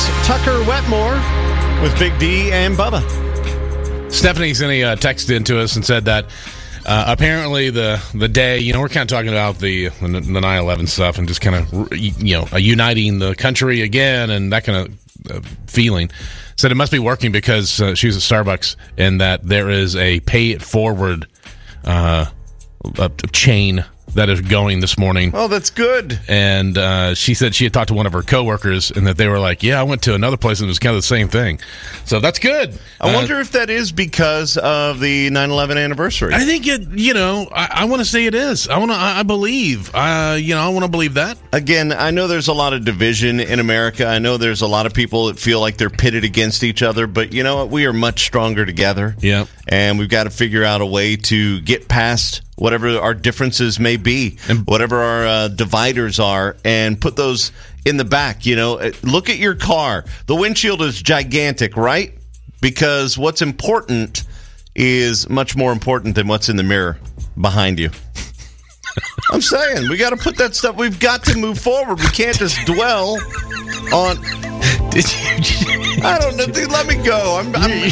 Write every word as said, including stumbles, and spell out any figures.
It's Tucker Wetmore with Big D and Bubba. Stephanie sent a uh, text into us and said that uh, apparently the the day, you know, we're kind of talking about the the nine eleven stuff and just kind of, you know, uniting the country again and that kind of uh, feeling. Said it must be working because uh, she was at Starbucks and that there is a pay it forward uh, a chain that is going this morning. Oh, that's good. And uh, she said she had talked to one of her coworkers and that they were like, yeah, I went to another place and it was kind of the same thing. So that's good. I uh, wonder if that is because of the nine eleven anniversary. I think it, you know, I, I want to say it is. I want to, I, I believe, uh, you know, I want to believe that. Again, I know there's a lot of division in America. I know there's a lot of people that feel like they're pitted against each other, but you know what? We are much stronger together. Yeah. And we've got to figure out a way to get past whatever our differences may be, and whatever our uh, dividers are, and put those in the back. You know, look at your car. The windshield is gigantic, right? Because what's important is much more important than what's in the mirror behind you. I'm saying, we got to put that stuff. We've got to move forward. We can't just dwell on. Did you? I don't know. Dude, let me go. I'm, I'm,